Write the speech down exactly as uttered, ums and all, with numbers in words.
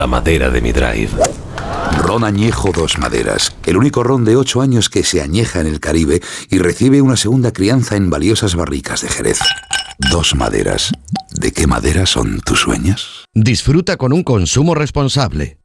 La madera de mi drive. Ron Añejo Dos Maderas, el único ron de ocho años que se añeja en el Caribe y recibe una segunda crianza en valiosas barricas de Jerez. Dos Maderas. ¿De qué madera son tus sueños? Disfruta con un consumo responsable.